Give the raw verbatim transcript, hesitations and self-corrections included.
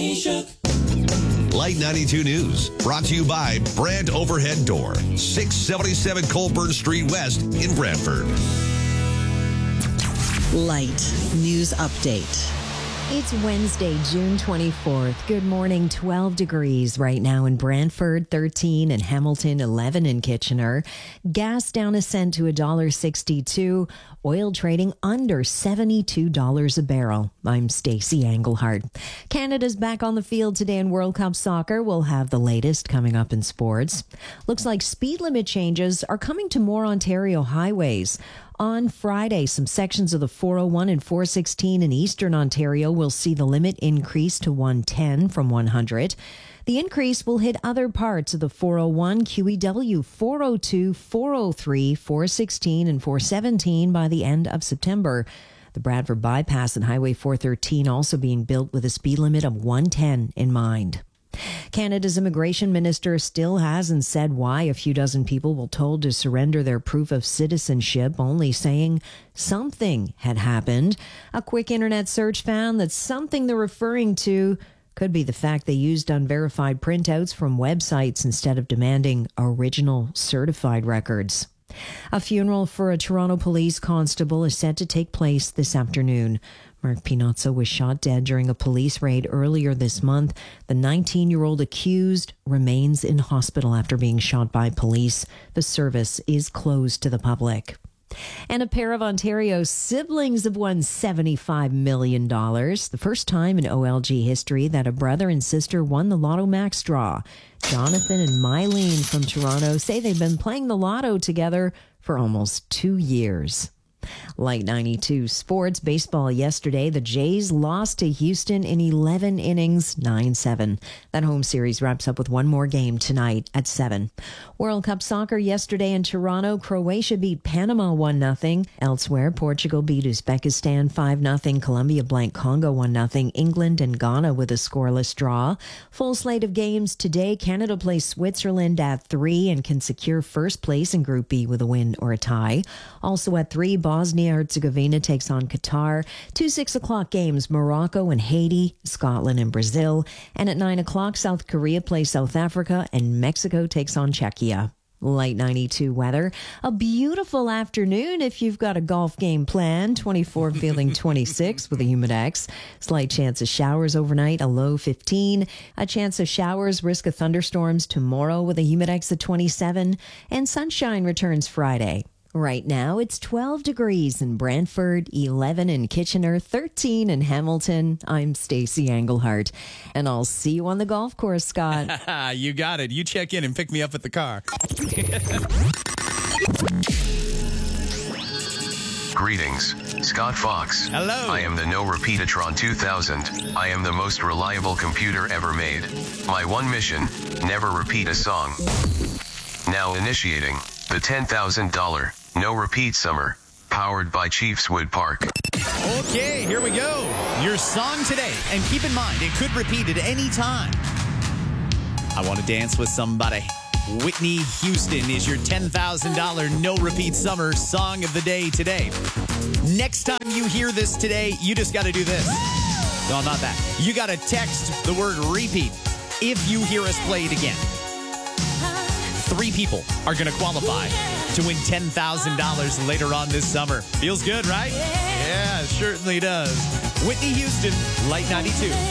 be shook. Light ninety-two News, brought to you by Brandt Overhead Door, six seventy-seven Colburn Street West in Brantford. Light News Update. It's Wednesday, June twenty-fourth. Good morning. twelve degrees right now in Brantford, thirteen in Hamilton, eleven in Kitchener. Gas down a cent to one dollar sixty-two. Oil trading under seventy-two dollars a barrel. I'm Stacey Englehart. Canada's back on the field today in World Cup soccer. We'll have the latest coming up in sports. Looks like speed limit changes are coming to more Ontario highways. On Friday, some sections of the four oh one and four sixteen in Eastern Ontario will see the limit increase to one ten from one hundred. The increase will hit other parts of the four oh one, Q E W, four oh two, four oh three, four sixteen, and four seventeen by the end of September. The Bradford Bypass and Highway four thirteen also being built with a speed limit of one ten in mind. Canada's immigration minister still hasn't said why a few dozen people were told to surrender their proof of citizenship, only saying something had happened. A quick internet search found that something they're referring to could be the fact they used unverified printouts from websites instead of demanding original certified records. A funeral for a Toronto police constable is set to take place this afternoon. Mark Pinozzo was shot dead during a police raid earlier this month. The nineteen-year-old accused remains in hospital after being shot by police. The service is closed to the public. And a pair of Ontario's siblings have won seventy-five million dollars. The first time in O L G history that a brother and sister won the Lotto Max draw. Jonathan and Mylene from Toronto say they've been playing the lotto together for almost two years. Light ninety-two sports. Baseball yesterday. The Jays lost to Houston in eleven innings, nine seven. That home series wraps up with one more game tonight at seven. World Cup soccer yesterday in Toronto. Croatia beat Panama one nothing. Elsewhere, Portugal beat Uzbekistan five nothing. Colombia blanked Congo one nothing. England and Ghana with a scoreless draw. Full slate of games today. Canada plays Switzerland at three and can secure first place in Group B with a win or a tie. Also at three, Bosnia-Herzegovina takes on Qatar. Two six o'clock games, Morocco and Haiti, Scotland and Brazil. And at nine o'clock, South Korea plays South Africa and Mexico takes on Czechia. Light ninety-two weather. A beautiful afternoon if you've got a golf game planned. twenty-four feeling twenty-six with a humidex. Slight chance of showers overnight, a low fifteen. A chance of showers, risk of thunderstorms tomorrow with a humidex at twenty-seven. And sunshine returns Friday. Right now, it's twelve degrees in Brantford, eleven in Kitchener, thirteen in Hamilton. I'm Stacey Englehart, and I'll see you on the golf course, Scott. You got it. You check in and pick me up at the car. Greetings, Scott Fox. Hello. I am the No Repeatatron two thousand. I am the most reliable computer ever made. My one mission, never repeat a song. Now initiating the ten thousand dollars No Repeat Summer, powered by Chiefswood Park. Okay, here we go. Your song today. And keep in mind, it could repeat at any time. I Want to Dance with Somebody. Whitney Houston is your ten thousand dollars No Repeat Summer song of the day today. Next time you hear this today, you just got to do this. No, not that. You got to text the word repeat if you hear us play it again. Three people are going to qualify to win ten thousand dollars later on this summer. Feels good, right? Yeah, it certainly does. Whitney Houston, Light ninety-two.